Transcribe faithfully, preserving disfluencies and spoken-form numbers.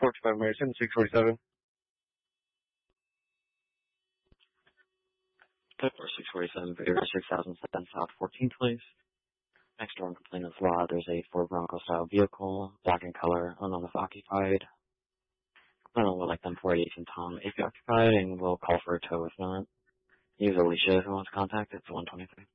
forty-five American, six forty-seven. For six forty-seven, Vader, six thousand seven South fourteenth Place. Next door in complainant's lot, there's a Ford Bronco style vehicle, black in color, unknown if occupied. Complainant would like them four eighty-eight and Tom if occupied, and we'll call for a tow if not. Use Alicia if you want to contact, it's one twenty-three.